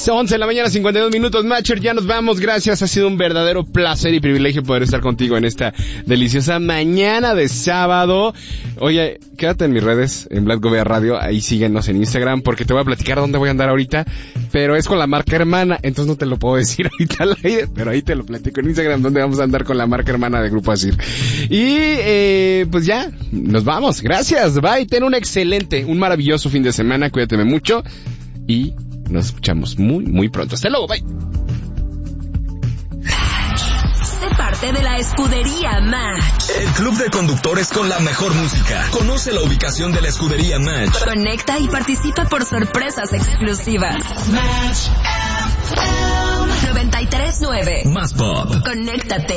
11 de la mañana, 52 minutos, Matcher, ya nos vamos, gracias, ha sido un verdadero placer y privilegio poder estar contigo en esta deliciosa mañana de sábado. Oye, quédate en mis redes, en Blas Gobea Radio, ahí síguenos en Instagram, porque te voy a platicar dónde voy a andar ahorita, pero es con la marca hermana, entonces no te lo puedo decir ahorita al aire, pero ahí te lo platico en Instagram, donde vamos a andar con la marca hermana de Grupo Asir. Y pues ya, nos vamos, gracias, bye, ten un maravilloso fin de semana, cuídate mucho y nos escuchamos muy, muy pronto. Hasta luego, bye. Sé parte de la Escudería Match. El club de conductores con la mejor música. Conoce la ubicación de la Escudería Match. Conecta y participa por sorpresas exclusivas. Match 93.9. Más pop. Conéctate.